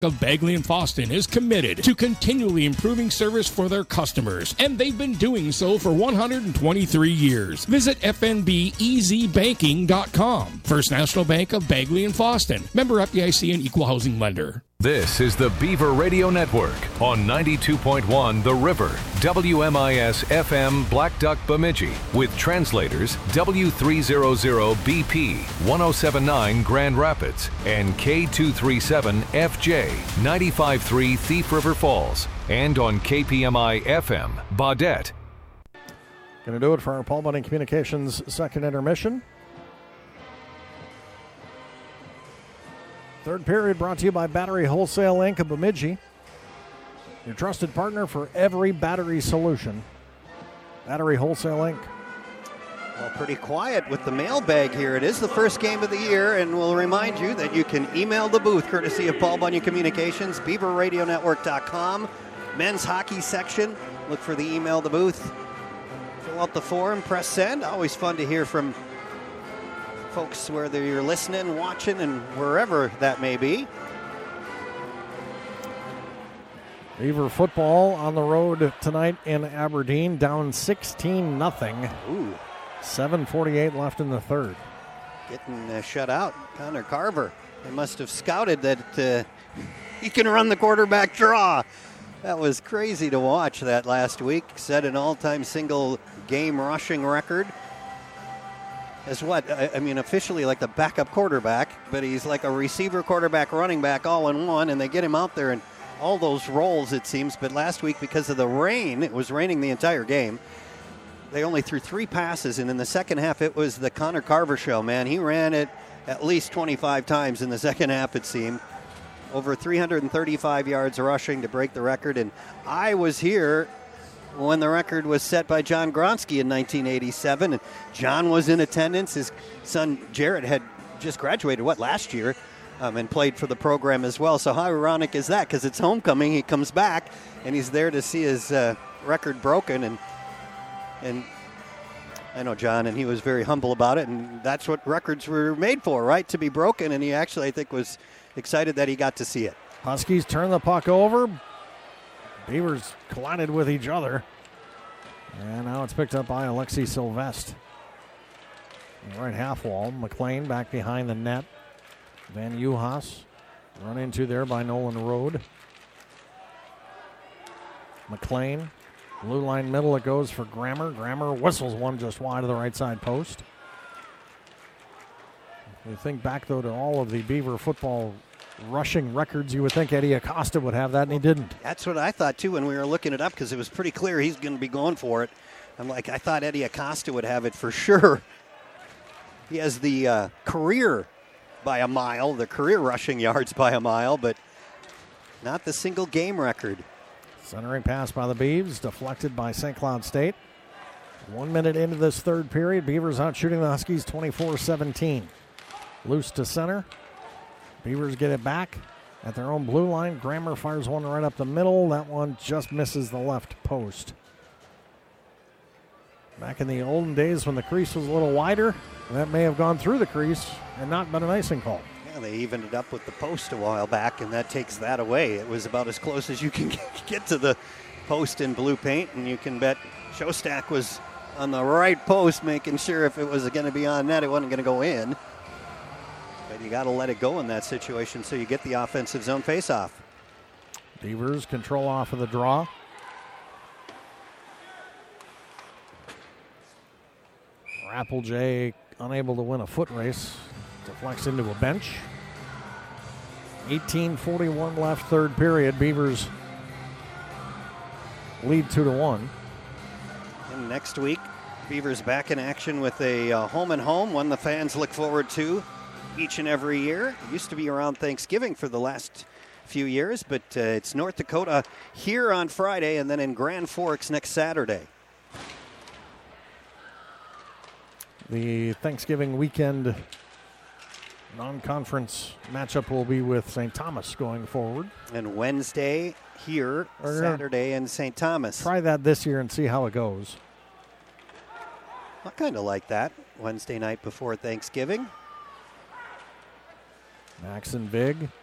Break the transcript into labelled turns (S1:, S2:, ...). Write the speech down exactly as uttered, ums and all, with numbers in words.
S1: of Bagley and Foston is committed to continually improving service for their customers, and they've been doing so for one hundred twenty-three years. Visit f n b e z banking dot com. First National Bank of Bagley and Foston. Member F D I C and Equal Housing Lender.
S2: This is the Beaver Radio Network on ninety-two point one The River, W M I S F M Black Duck Bemidji, with translators W three hundred B P, one oh seven point nine Grand Rapids, and K two thirty-seven F J, ninety-five point three Thief River Falls, and on K P M I F M, Baudette.
S3: Going to do it for our Paul Bunning Communications second intermission. Third period brought to you by Battery Wholesale Incorporated of Bemidji, your trusted partner for every battery solution. Battery Wholesale Incorporated.
S4: Well, pretty quiet with the mailbag here. It is the first game of the year, and we'll remind you that you can email the booth courtesy of Paul Bunyan Communications, beaver radio network dot com. Men's hockey section, look for the email the booth. Fill out the form, press send. Always fun to hear from folks, whether you're listening, watching, and wherever that may be.
S3: Beaver football on the road tonight in Aberdeen, down sixteen nothing.
S4: Ooh.
S3: seven forty-eight left in the third.
S4: Getting uh, shut out. Connor Carver. They must have scouted that uh, he can run the quarterback draw. That was crazy to watch that last week. Set an all-time single game rushing record. As what? I, I mean, officially like the backup quarterback, but he's like a receiver, quarterback, running back all in one, and they get him out there in all those roles, it seems. But last week, because of the rain, it was raining the entire game, they only threw three passes, and in the second half, it was the Connor Carver show, man. He ran it at least twenty-five times in the second half, it seemed. Over three hundred thirty-five yards rushing to break the record, and I was here when the record was set by John Gronsky in nineteen eighty-seven, and John was in attendance. His son Jarrett had just graduated, what, last year, um, and played for the program as well. So how ironic is that? Because it's homecoming, he comes back, and he's there to see his uh, record broken, and and I know John, and he was very humble about it, and that's what records were made for, right? To be broken, and he actually, I think, was excited that he got to see it.
S3: Huskies turn the puck over. Beavers collided with each other. And now it's picked up by Alexi Sylvestre. Right half wall. McLean back behind the net. Van Uhas run into there by Nolan Road. McLean. Blue line middle, it goes for Grammer. Grammer whistles one just wide of the right side post. We think back, though, to all of the Beaver football rushing records. You would think Eddie Acosta would have that, and he didn't.
S4: That's what I thought, too, when we were looking it up, because it was pretty clear he's going to be going for it. I'm like, I thought Eddie Acosta would have it for sure. He has the uh, career by a mile, the career rushing yards by a mile, but not the single game record.
S3: Centering pass by the Beavs, deflected by Saint Cloud State. One minute into this third period, Beavers out shooting the Huskies twenty-four seventeen. Loose to center. Beavers get it back at their own blue line. Grammer fires one right up the middle. That one just misses the left post. Back in the olden days when the crease was a little wider, that may have gone through the crease and not been an icing call.
S4: Yeah, they evened it up with the post a while back, and that takes that away. It was about as close as you can get to the post in blue paint, and you can bet Shostak was on the right post, making sure if it was going to be on net, it wasn't going to go in. But you got to let it go in that situation so you get the offensive zone faceoff.
S3: Beavers control off of the draw. Rappeljay unable to win a foot race. Deflects into a bench. eighteen forty-one left, third period. Beavers lead two to one.
S4: And next week, Beavers back in action with a uh, home and home, one the fans look forward to each and every year. It used to be around Thanksgiving for the last few years, but uh, it's North Dakota here on Friday and then in Grand Forks next Saturday.
S3: The Thanksgiving weekend non-conference matchup will be with Saint Thomas going forward.
S4: And Wednesday here, or Saturday in Saint Thomas.
S3: Try that this year and see how it goes.
S4: I kind of like that. Wednesday night before Thanksgiving.
S3: Max and Vig